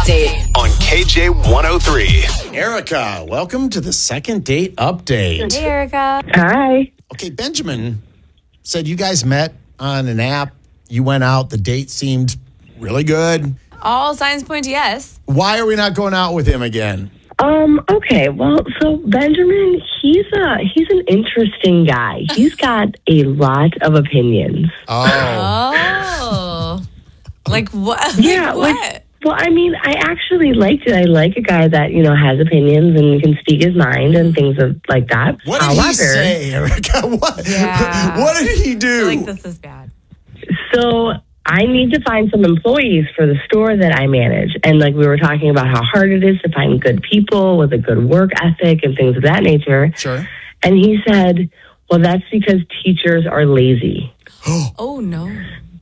update on KJ 103. Erica, welcome to the second date update. Hey, Erica. Hi. Okay, Benjamin said you guys met on an app. You went out. The date seemed really good. All signs point to yes. Why are we not going out with him again? Okay. Well, so Benjamin, he's an interesting guy. He's got a lot of opinions. Oh. Like what? Yeah. What? Well, I mean, I actually liked it. I like a guy that, has opinions and can speak his mind and things like that. What did he say, Erica? What? Yeah. What did he do? I feel like this is bad. So I need to find some employees for the store that I manage. And we were talking about how hard it is to find good people with a good work ethic and things of that nature. Sure. And he said, well, that's because teachers are lazy. Oh, no.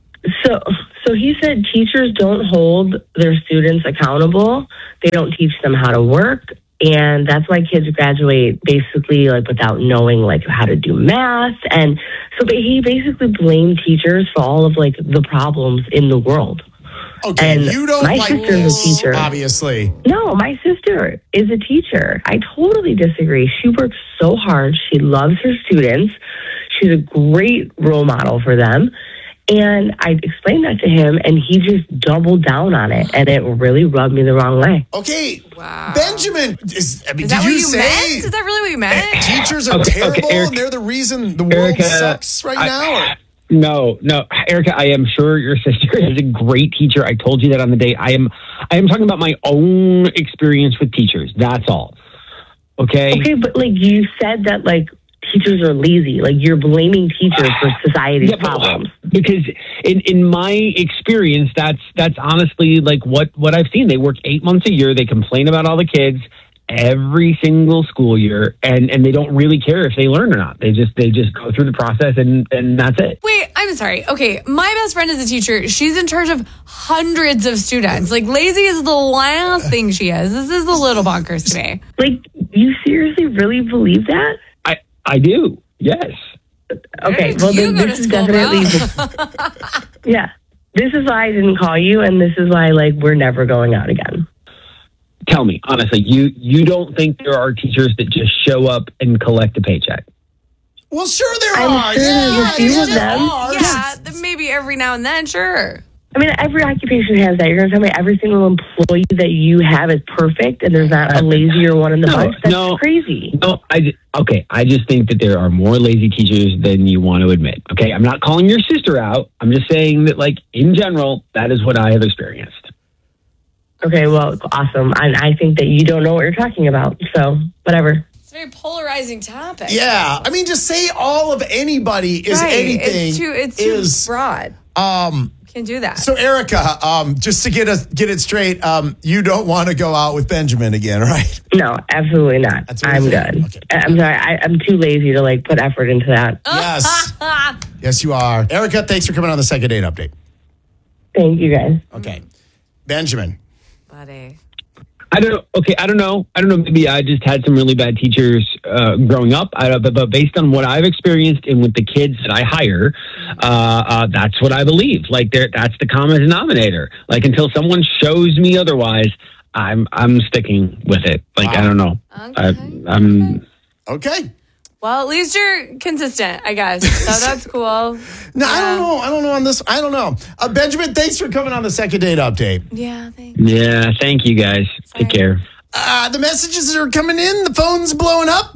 So he said teachers don't hold their students accountable. They don't teach them how to work. And that's why kids graduate basically without knowing how to do math. And so he basically blamed teachers for all of the problems in the world. Okay, and you don't my like sister's this, a teacher. obviously. No, my sister is a teacher. I totally disagree. She works so hard. She loves her students. She's a great role model for them. And I explained that to him, and he just doubled down on it, and it really rubbed me the wrong way. Okay, Wow. Benjamin, Is that did what you you say meant? Is that really what you meant? teachers are terrible and they're the reason the world Erica, sucks right now? No, Erica, I am sure your sister is a great teacher. I told you that on the date. I am talking about my own experience with teachers. That's all. Okay? Okay, but you said that teachers are lazy. You're blaming teachers for society's problems. Because in my experience, that's honestly what I've seen. They work 8 months a year. They complain about all the kids every single school year, and they don't really care if they learn or not. They just go through the process and that's it. Wait, I'm sorry. Okay, my best friend is a teacher. She's in charge of hundreds of students. Lazy is the last thing she is. This is a little bonkers to me. You seriously really believe that? I do. Yes. Okay, well then this is definitely yeah. This is why I didn't call you, and this is why we're never going out again. Tell me honestly, you don't think there are teachers that just show up and collect a paycheck? Well, sure there I'm are. sure there's a few of them. Yeah, maybe every now and then, sure. I mean, every occupation has that. You're going to tell me every single employee that you have is perfect and there's not a lazier one in the bunch? That's crazy. No, I just think that there are more lazy teachers than you want to admit. Okay, I'm not calling your sister out. I'm just saying that, in general, that is what I have experienced. Okay, well, awesome. I think that you don't know what you're talking about, so whatever. It's a very polarizing topic. Yeah, I mean, just say all of anybody is anything. It's too broad. Can't do that. So, Erica, just to get it straight, you don't want to go out with Benjamin again, right? No, absolutely not. I'm good. Okay. I'm sorry. I'm too lazy to put effort into that. Yes. Yes, you are. Erica, thanks for coming on the second date update. Thank you, guys. Okay. Benjamin. Buddy. I don't know. Maybe I just had some really bad teachers growing up. But based on what I've experienced and with the kids that I hire, that's what I believe. That's the common denominator. Until someone shows me otherwise, I'm sticking with it. Wow. I don't know. Okay. I'm okay. Well, at least you're consistent, I guess. So that's cool. No, yeah. I don't know on this. I don't know. Benjamin, thanks for coming on the second date update. Yeah, thanks. Yeah, thank you guys. Sorry. Take care. The messages are coming in. The phone's blowing up.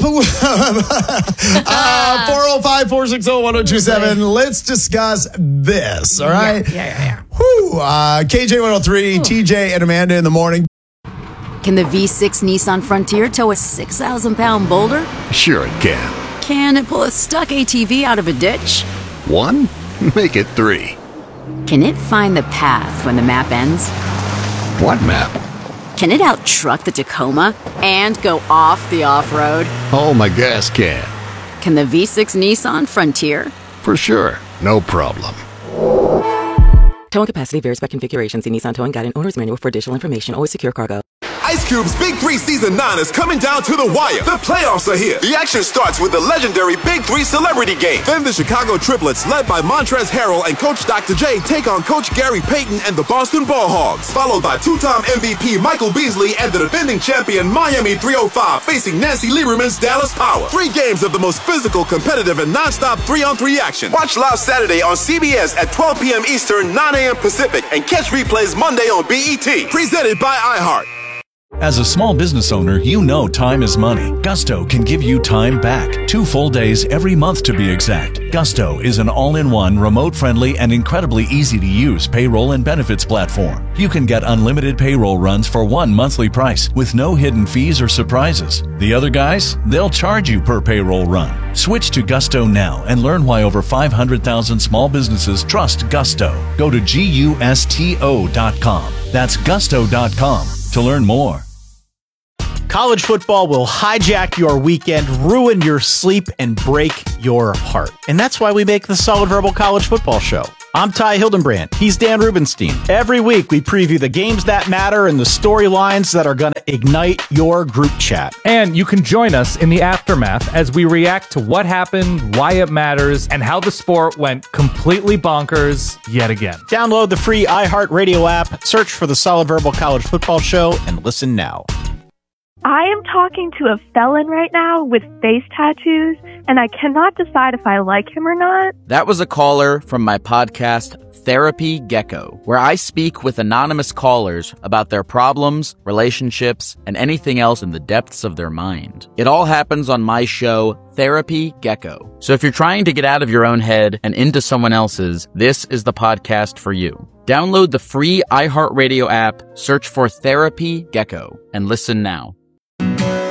405-460-1027. Let's discuss this, all right? Yeah. Whew. KJ 103, TJ and Amanda in the morning. Can the V6 Nissan Frontier tow a 6,000-pound boulder? Sure it can. Can it pull a stuck ATV out of a ditch? 1? Make it 3. Can it find the path when the map ends? What map? Can it out-truck the Tacoma and go off the off-road? Oh, my gas can. Can the V6 Nissan Frontier? For sure. No problem. Towing capacity varies by configuration. See Nissan Towing Guide and Owner's Manual for additional information. Always secure cargo. I Ice Cube's Big 3 Season 9 is coming down to the wire. The playoffs are here. The action starts with the legendary Big 3 Celebrity Game. Then the Chicago Triplets, led by Montrezl Harrell and Coach Dr. J, take on Coach Gary Payton and the Boston Ball Hogs, followed by two-time MVP Michael Beasley and the defending champion Miami 305 facing Nancy Lieberman's Dallas Power. 3 games of the most physical, competitive, and non-stop 3-on-3 action. Watch live Saturday on CBS at 12 p.m. Eastern, 9 a.m. Pacific, and catch replays Monday on BET. Presented by iHeart. As a small business owner, you know time is money. Gusto can give you time back. 2 full days every month to be exact. Gusto is an all-in-one, remote-friendly, and incredibly easy-to-use payroll and benefits platform. You can get unlimited payroll runs for one monthly price with no hidden fees or surprises. The other guys, they'll charge you per payroll run. Switch to Gusto now and learn why over 500,000 small businesses trust Gusto. Go to GUSTO.com. That's Gusto.com to learn more. College football will hijack your weekend, ruin your sleep, and break your heart. And that's why we make the Solid Verbal College Football Show. I'm Ty Hildenbrand. He's Dan Rubenstein. Every week, we preview the games that matter and the storylines that are going to ignite your group chat. And you can join us in the aftermath as we react to what happened, why it matters, and how the sport went completely bonkers yet again. Download the free iHeartRadio app, search for the Solid Verbal College Football Show, and listen now. I am talking to a felon right now with face tattoos, and I cannot decide if I like him or not. That was a caller from my podcast, Therapy Gecko, where I speak with anonymous callers about their problems, relationships, and anything else in the depths of their mind. It all happens on my show, Therapy Gecko. So if you're trying to get out of your own head and into someone else's, this is the podcast for you. Download the free iHeartRadio app, search for Therapy Gecko, and listen now.